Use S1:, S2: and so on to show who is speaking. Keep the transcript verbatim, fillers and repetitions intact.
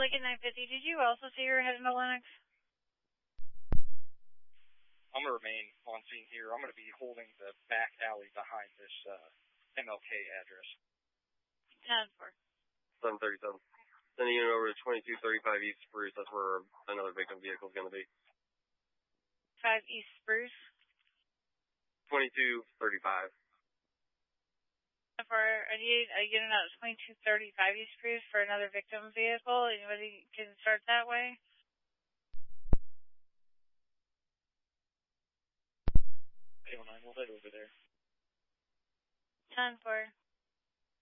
S1: Lincoln nine fifty, did you also see her heading to Lenox?
S2: I'm going to remain on scene here. I'm going to be holding the back alley behind this uh, M L K address.
S1: ten four.
S3: seven thirty-seven. Sending unit over to twenty-two thirty-five East Spruce. That's where another victim vehicle is going to be.
S1: five East Spruce.
S3: twenty-two thirty-five.
S1: For a unit, a unit out of twenty-two thirty-five East Spruce for another victim vehicle. Anybody can start that way?
S2: eight oh nine, we'll head over there.
S1: ten four.